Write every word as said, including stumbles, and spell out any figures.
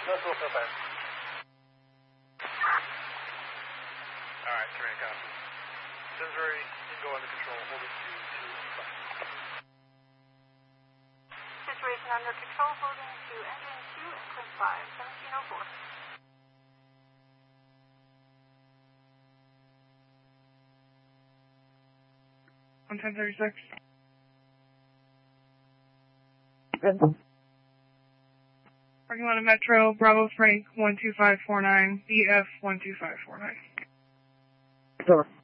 That's all so bad. Alright, command copy. Simsbury, you can go under control. Hold it to two five. Situation under control, holding to engine two and clean five, seventeen oh four. one ten thirty-six. Parking lot of Metro, Bravo Frank, one two five four nine, B F one two five four nine. Door.